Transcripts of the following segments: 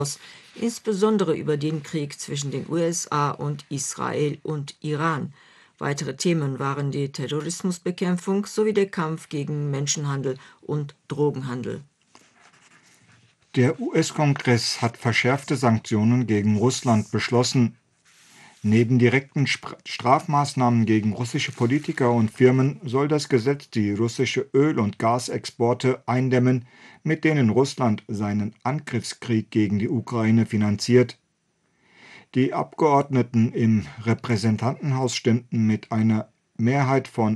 insbesondere über den Krieg zwischen den USA und Israel und Iran. Weitere Themen waren die Terrorismusbekämpfung sowie der Kampf gegen Menschenhandel und Drogenhandel. Der US-Kongress hat verschärfte Sanktionen gegen Russland beschlossen. Neben direkten Strafmaßnahmen gegen russische Politiker und Firmen soll das Gesetz die russische Öl- und Gasexporte eindämmen, mit denen Russland seinen Angriffskrieg gegen die Ukraine finanziert. Die Abgeordneten im Repräsentantenhaus stimmten mit einer Mehrheit von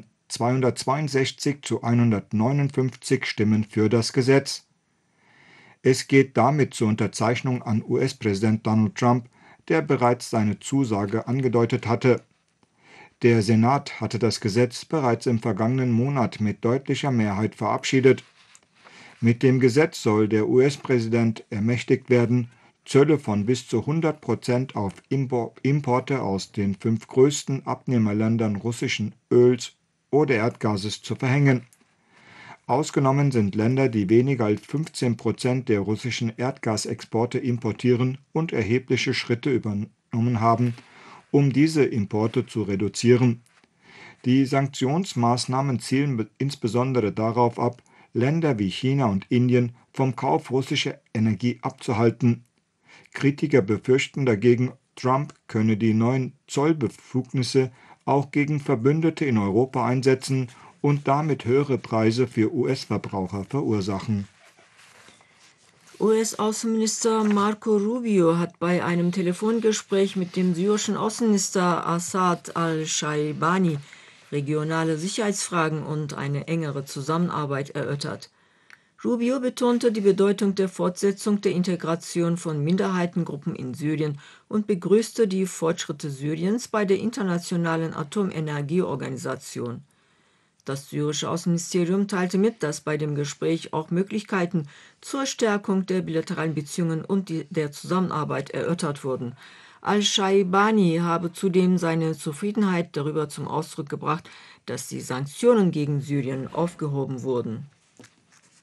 262 zu 159 Stimmen für das Gesetz. Es geht damit zur Unterzeichnung an US-Präsident Donald Trump, der bereits seine Zusage angedeutet hatte. Der Senat hatte das Gesetz bereits im vergangenen Monat mit deutlicher Mehrheit verabschiedet. Mit dem Gesetz soll der US-Präsident ermächtigt werden, Zölle von bis zu 100% auf Importe aus den 5 größten Abnehmerländern russischen Öls oder Erdgases zu verhängen. Ausgenommen sind Länder, die weniger als 15% der russischen Erdgasexporte importieren und erhebliche Schritte übernommen haben, um diese Importe zu reduzieren. Die Sanktionsmaßnahmen zielen insbesondere darauf ab, Länder wie China und Indien vom Kauf russischer Energie abzuhalten. Kritiker befürchten dagegen, Trump könne die neuen Zollbefugnisse auch gegen Verbündete in Europa einsetzen und damit höhere Preise für US-Verbraucher verursachen. US-Außenminister Marco Rubio hat bei einem Telefongespräch mit dem syrischen Außenminister Assad al-Shaibani regionale Sicherheitsfragen und eine engere Zusammenarbeit erörtert. Rubio betonte die Bedeutung der Fortsetzung der Integration von Minderheitengruppen in Syrien und begrüßte die Fortschritte Syriens bei der Internationalen Atomenergieorganisation. Das syrische Außenministerium teilte mit, dass bei dem Gespräch auch Möglichkeiten zur Stärkung der bilateralen Beziehungen und der Zusammenarbeit erörtert wurden. Al-Shaibani habe zudem seine Zufriedenheit darüber zum Ausdruck gebracht, dass die Sanktionen gegen Syrien aufgehoben wurden.